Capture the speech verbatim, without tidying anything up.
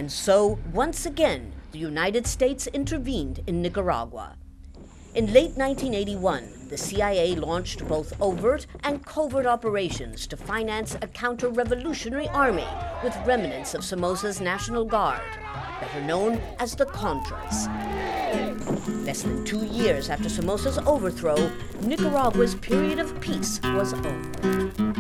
And so, once again, the United States intervened in Nicaragua. In late nineteen eighty-one, the C I A launched both overt and covert operations to finance a counter-revolutionary army with remnants of Somoza's National Guard, better known as the Contras. Less than two years after Somoza's overthrow, Nicaragua's period of peace was over.